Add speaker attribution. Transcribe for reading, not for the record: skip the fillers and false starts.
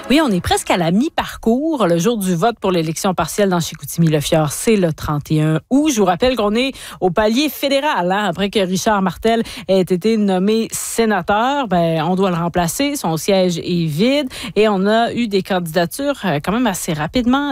Speaker 1: Oui, on est presque à la mi-parcours. Le jour du vote pour l'élection partielle dans Chicoutimi-Le-Fjord, c'est le 31 août. Je vous rappelle qu'on est au palier fédéral. Après que Richard Martel ait été nommé sénateur, on doit le remplacer. Son siège est vide et on a eu des candidatures quand même assez rapidement.